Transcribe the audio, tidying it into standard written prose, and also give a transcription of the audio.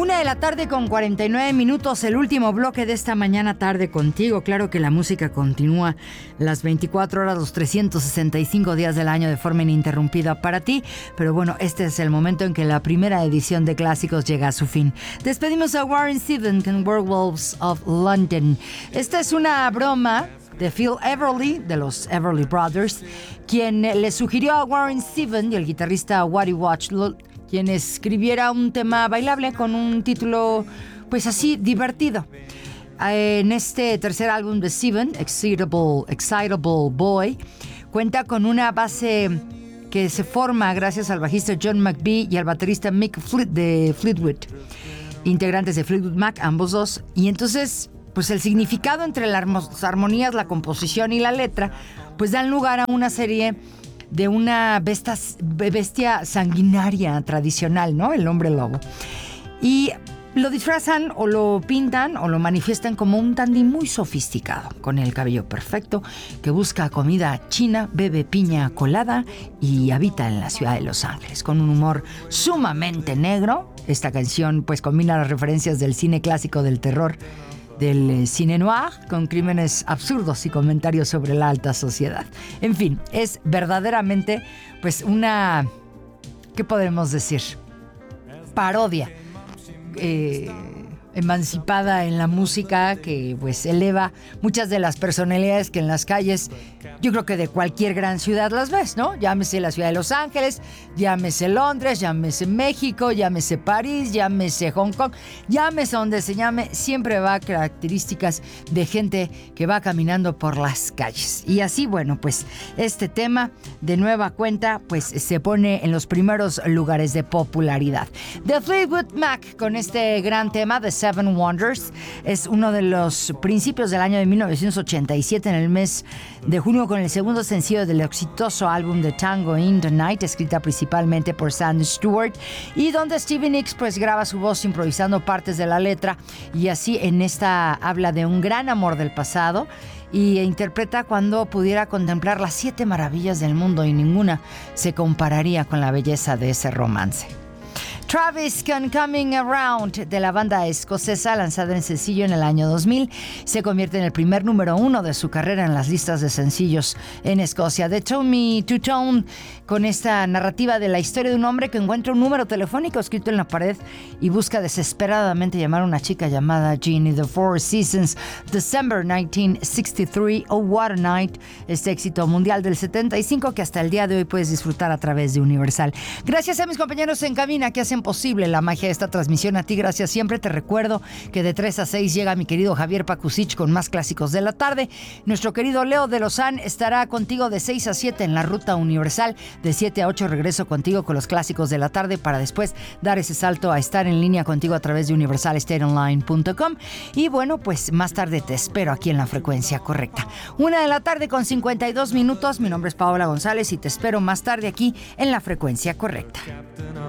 1:49 p.m, el último bloque de esta mañana tarde contigo. Claro que la música continúa las 24 horas, los 365 días del año de forma ininterrumpida para ti. Pero bueno, este es el momento en que la primera edición de Clásicos llega a su fin. Despedimos a Warren Zevon con Werewolves of London. Esta es una broma de Phil Everly, de los Everly Brothers, quien le sugirió a Warren Zevon y el guitarrista Waddy Wachtel quien escribiera un tema bailable con un título, pues así, divertido. En este tercer álbum de Zevon, Excitable Boy, cuenta con una base que se forma gracias al bajista John McVie y al baterista Mick de Fleetwood, integrantes de Fleetwood Mac, ambos dos. Y entonces, pues el significado entre las armonías, la composición y la letra, pues dan lugar a una serie de una bestia sanguinaria tradicional, ¿no? El hombre lobo. Y lo disfrazan o lo pintan o lo manifiestan como un dandy muy sofisticado, con el cabello perfecto, que busca comida china, bebe piña colada y habita en la ciudad de Los Ángeles, con un humor sumamente negro. Esta canción pues combina las referencias del cine clásico del terror, del cine noir, con crímenes absurdos y comentarios sobre la alta sociedad. En fin, es verdaderamente pues una, ¿qué podemos decir? Parodia emancipada en la música, que pues eleva muchas de las personalidades que en las calles, yo creo que de cualquier gran ciudad las ves, ¿no? Llámese la ciudad de Los Ángeles, llámese Londres, llámese México, llámese París, llámese Hong Kong, llámese donde se llame, siempre va a características de gente que va caminando por las calles. Y así, bueno, pues este tema de nueva cuenta pues se pone en los primeros lugares de popularidad. The Fleetwood Mac con este gran tema de Seven Wonders es uno de los principios del año de 1987, en el mes de junio, con el segundo sencillo del exitoso álbum de Tango in the Night, escrita principalmente por Sandy Stewart, y donde Stevie Nicks pues graba su voz improvisando partes de la letra, y así en esta habla de un gran amor del pasado y interpreta cuando pudiera contemplar las 7 maravillas del mundo y ninguna se compararía con la belleza de ese romance. Travis con Coming Around, de la banda escocesa, lanzada en sencillo en el año 2000, se convierte en el primer número 1 de su carrera en las listas de sencillos en Escocia. The Tommy Two Tone, con esta narrativa de la historia de un hombre que encuentra un número telefónico escrito en la pared y busca desesperadamente llamar a una chica llamada Jeannie. The Four Seasons, December 1963, Oh What a Night, este éxito mundial del 75 que hasta el día de hoy puedes disfrutar a través de Universal. Gracias a mis compañeros en cabina que hacen posible la magia de esta transmisión. A ti gracias siempre. Te recuerdo que de 3 a 6 llega mi querido Javier Pakusich con más clásicos de la tarde. Nuestro querido Leo de Lozán estará contigo de 6 a 7 en la Ruta Universal. De 7 a 8 regreso contigo con los clásicos de la tarde, para después dar ese salto a estar en línea contigo a través de universalstateonline.com. Y bueno, pues más tarde te espero aquí en la frecuencia correcta. 1:52 p.m. Mi nombre es Paola González y te espero más tarde aquí en la frecuencia correcta.